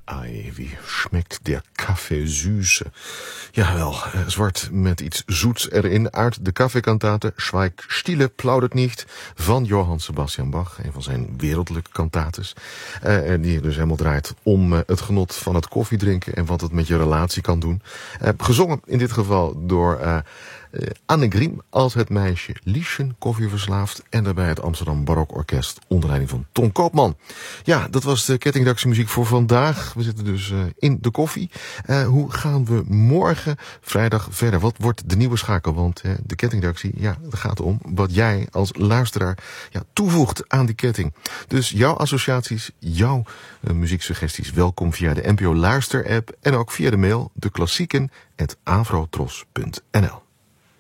Ai, wie schmeckt der Kaffee süße? Jawel, zwart met iets zoets erin uit de kaffeekantate Schweig Stille plaudert niet van Johann Sebastian Bach, een van zijn wereldlijke kantates. Die dus helemaal draait om het genot van het koffiedrinken en wat het met je relatie kan doen. Gezongen in dit geval door Anne Griem als het meisje Lieschen, koffieverslaafd, en daarbij het Amsterdam Barokorkest onder leiding van Ton Koopman. Ja, dat was de kettingreactiemuziek voor vandaag. We zitten dus in de koffie. Hoe gaan we morgen vrijdag verder? Wat wordt de nieuwe schakel? Want de kettingreactie, ja, het gaat om wat jij als luisteraar toevoegt aan die ketting. Dus jouw associaties, jouw muzieksuggesties, welkom via de NPO Luister app en ook via de mail deklassieken@avrotros.nl.